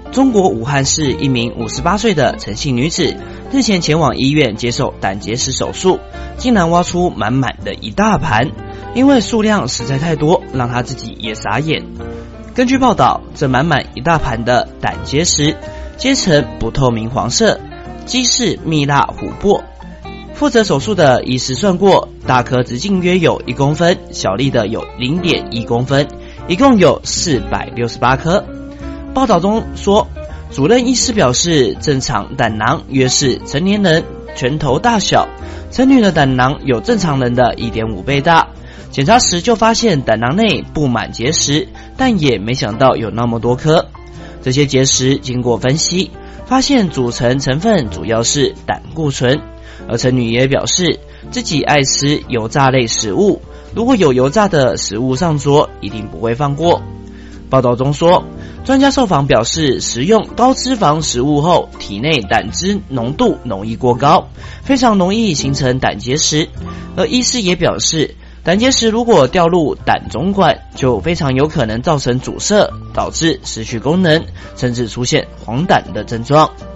中国武汉市一名58岁的陈姓女子，日前前往医院接受胆结石手术，竟然挖出满满的一大盘，因为数量实在太多，让她自己也傻眼。根据报道，这满满一大盘的胆结石皆呈不透明黄色，基是蜜蜡琥珀。负责手术的医师算过，大颗直径约有1公分，小粒的有 0.1公分，一共有468颗。报道中说，主任医师表示，正常胆囊约是成年人拳头大小，陈女的胆囊有正常人的 1.5 倍大。检查时就发现胆囊内布满结石，但也没想到有那么多颗。这些结石经过分析，发现组成成分主要是胆固醇。而陈女也表示自己爱吃油炸类食物，如果有油炸的食物上桌，一定不会放过。报道中说，专家受访表示，食用高脂肪食物后，体内胆汁浓度容易过高，非常容易形成胆结石。而医师也表示，胆结石如果掉入胆总管，就非常有可能造成阻塞，导致失去功能，甚至出现黄疸的症状。